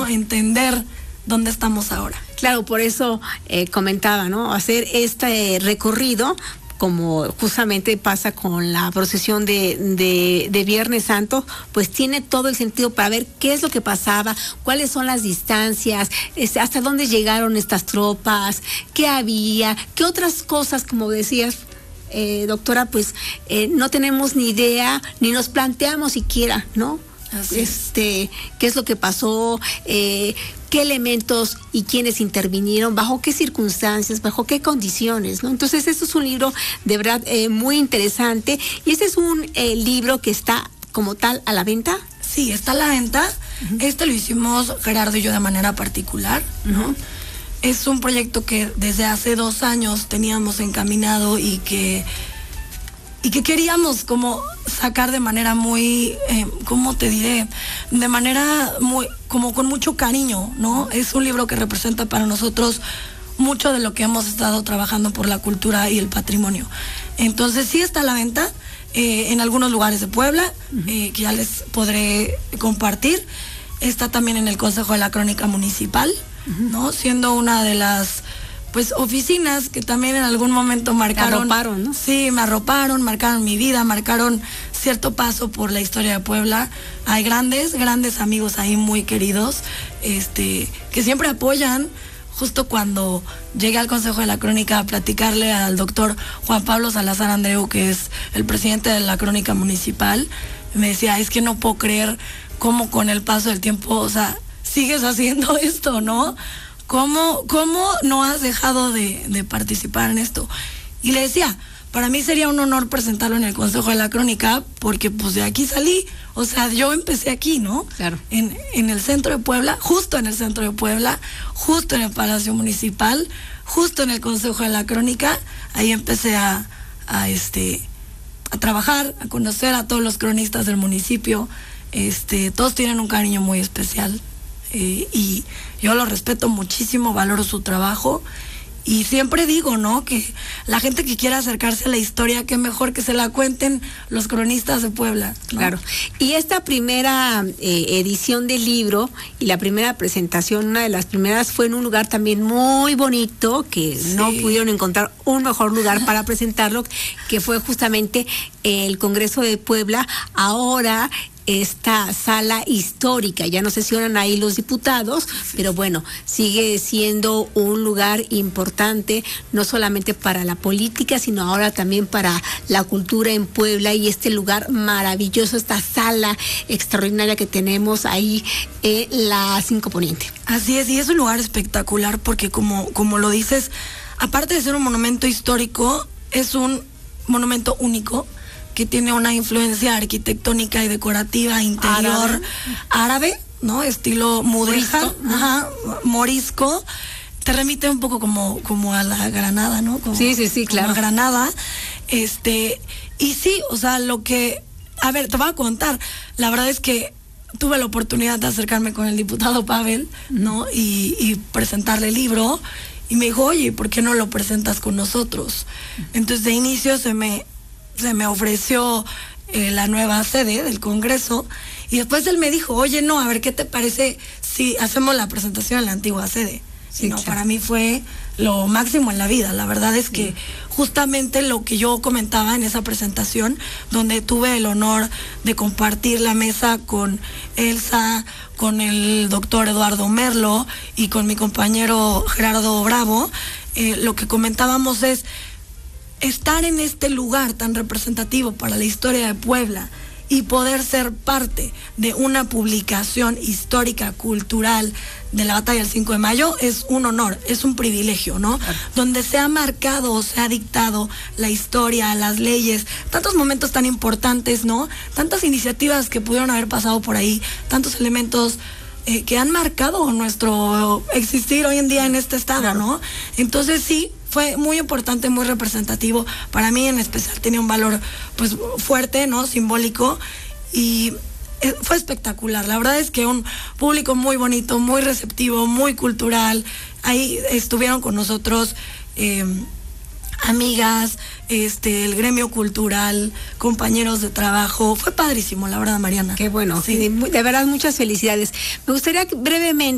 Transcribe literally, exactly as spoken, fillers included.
entender dónde estamos ahora. Claro, por eso eh, comentaba, ¿no? Hacer este eh, recorrido, como justamente pasa con la procesión de, de, de Viernes Santo, pues tiene todo el sentido para ver qué es lo que pasaba, cuáles son las distancias, este, hasta dónde llegaron estas tropas, qué había, qué otras cosas, como decías, eh, doctora, pues eh, no tenemos ni idea, ni nos planteamos siquiera, ¿no? Así Este, qué es lo que pasó, eh, qué elementos y quiénes intervinieron, bajo qué circunstancias, bajo qué condiciones, ¿no? Entonces, esto es un libro de verdad eh, muy interesante, y este es un eh, libro que está como tal a la venta. Sí, está a la venta. Uh-huh. Este lo hicimos Gerardo y yo de manera particular, ¿no? Uh-huh. Es un proyecto que desde hace dos años teníamos encaminado y que y que queríamos como sacar de manera muy, eh, ¿cómo te diré? De manera muy, como con mucho cariño, ¿no? Es un libro que representa para nosotros mucho de lo que hemos estado trabajando por la cultura y el patrimonio. Entonces sí está a la venta eh, en algunos lugares de Puebla, eh, que ya les podré compartir. Está también en el Consejo de la Crónica Municipal, ¿no? Siendo una de las pues oficinas que también en algún momento marcaron, me arroparon, ¿no? Sí, me arroparon, marcaron mi vida, marcaron cierto paso por la historia de Puebla. Hay grandes, grandes amigos ahí muy queridos, este, que siempre apoyan. Justo cuando llegué al Consejo de la Crónica a platicarle al doctor Juan Pablo Salazar Andreu, que es el presidente de la Crónica Municipal, me decía, es que no puedo creer cómo con el paso del tiempo, o sea, sigues haciendo esto, ¿no? ¿Cómo, cómo no has dejado de, de participar en esto? Y le decía, para mí sería un honor presentarlo en el Consejo de la Crónica, porque pues de aquí salí, o sea, yo empecé aquí, ¿no? Claro. En, en el centro de Puebla, justo en el centro de Puebla, justo en el Palacio Municipal, justo en el Consejo de la Crónica, ahí empecé a, a este, a trabajar, a conocer a todos los cronistas del municipio, este, todos tienen un cariño muy especial. Eh, y yo lo respeto muchísimo, valoro su trabajo y siempre digo, ¿no? Que la gente que quiera acercarse a la historia, qué mejor que se la cuenten los cronistas de Puebla, ¿no? Claro. Y esta primera eh, edición del libro y la primera presentación, una de las primeras, fue en un lugar también muy bonito, que sí. No pudieron encontrar un mejor lugar para presentarlo, que fue justamente el Congreso de Puebla. Ahora esta sala histórica, ya no sesionan ahí los diputados, pero bueno, sigue siendo un lugar importante, no solamente para la política, sino ahora también para la cultura en Puebla, y este lugar maravilloso, esta sala extraordinaria que tenemos ahí en la Cinco Poniente. Así es, y es un lugar espectacular porque como, como lo dices, aparte de ser un monumento histórico, es un monumento único, que tiene una influencia arquitectónica y decorativa interior árabe, árabe ¿no? Estilo mudéjar, morisco. Ajá, morisco. Te remite un poco como, como a la Granada, ¿no? Como, sí, sí, sí, claro. Como a Granada. Este, y sí, o sea, lo que... A ver, te voy a contar. La verdad es que tuve la oportunidad de acercarme con el diputado Pavel, ¿no? Y, y presentarle el libro. Y me dijo, oye, ¿por qué no lo presentas con nosotros? Entonces, de inicio se me... se me ofreció eh, la nueva sede del Congreso, y después él me dijo, oye, no, a ver, ¿qué te parece si hacemos la presentación en la antigua sede? Sí, y no, claro. Para mí fue lo máximo en la vida. La verdad es que justamente lo que yo comentaba en esa presentación, donde tuve el honor de compartir la mesa con Elsa, con el doctor Eduardo Merlo y con mi compañero Gerardo Bravo, eh, lo que comentábamos es estar en este lugar tan representativo para la historia de Puebla y poder ser parte de una publicación histórica, cultural de la batalla del cinco de mayo es un honor, es un privilegio, ¿no? Claro. Donde se ha marcado, se ha dictado la historia, las leyes, tantos momentos tan importantes, ¿no? Tantas iniciativas que pudieron haber pasado por ahí, tantos elementos eh, que han marcado nuestro existir hoy en día en este estado, claro. ¿No? Entonces sí, fue muy importante, muy representativo. Para mí en especial tenía un valor pues fuerte, ¿no? Simbólico, y eh, fue espectacular. La verdad es que un público muy bonito, muy receptivo, muy cultural. Ahí estuvieron con nosotros eh, amigas, este, el gremio cultural, compañeros de trabajo. Fue padrísimo, la verdad, Mariana. Qué bueno. Sí. De, de verdad, muchas felicidades. Me gustaría que brevemente